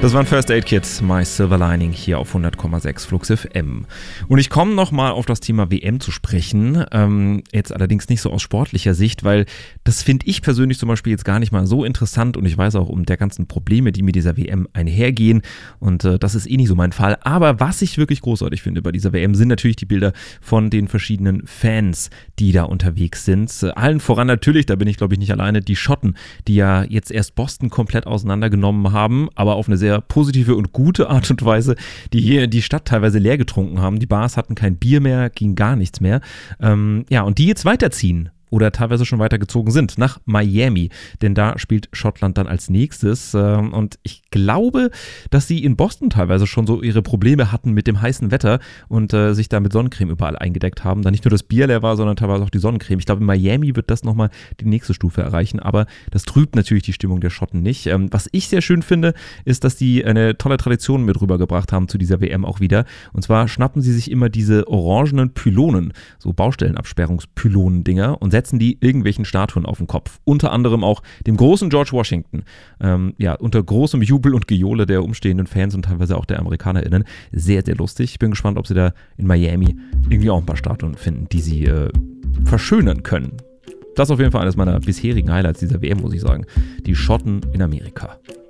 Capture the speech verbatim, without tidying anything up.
Das waren First Aid Kit, My Silver Lining hier auf hundert Komma sechs Flux F M. Und ich komme nochmal auf das Thema W M zu sprechen, ähm, jetzt allerdings nicht so aus sportlicher Sicht, weil das finde ich persönlich zum Beispiel jetzt gar nicht mal so interessant und ich weiß auch um der ganzen Probleme, die mit dieser W M einhergehen und äh, das ist eh nicht so mein Fall. Aber was ich wirklich großartig finde bei dieser W M sind natürlich die Bilder von den verschiedenen Fans, die da unterwegs sind. Äh, allen voran natürlich, da bin ich glaube ich nicht alleine, die Schotten, die ja jetzt erst Boston komplett auseinandergenommen haben, aber auf eine sehr positive und gute Art und Weise, die hier die Stadt teilweise leer getrunken haben. Die Bars hatten kein Bier mehr, ging gar nichts mehr. Ähm, ja, und die jetzt weiterziehen oder teilweise schon weitergezogen sind nach Miami, denn da spielt Schottland dann als nächstes und ich glaube, dass sie in Boston teilweise schon so ihre Probleme hatten mit dem heißen Wetter und äh, sich da mit Sonnencreme überall eingedeckt haben, da nicht nur das Bier leer war, sondern teilweise auch die Sonnencreme. Ich glaube, in Miami wird das nochmal die nächste Stufe erreichen, aber das trübt natürlich die Stimmung der Schotten nicht. Ähm, was ich sehr schön finde, ist, dass die eine tolle Tradition mit rübergebracht haben zu dieser W M auch wieder, und zwar schnappen sie sich immer diese orangenen Pylonen, so Baustellenabsperrungspylonen-Dinger und setzen die irgendwelchen Statuen auf den Kopf. Unter anderem auch dem großen George Washington. Ähm, ja, unter großem Jubel und Gejohle der umstehenden Fans und teilweise auch der AmerikanerInnen. Sehr, sehr lustig. Ich bin gespannt, ob sie da in Miami irgendwie auch ein paar Statuen finden, die sie äh, verschönern können. Das ist auf jeden Fall eines meiner bisherigen Highlights dieser W M, muss ich sagen. Die Schotten in Amerika.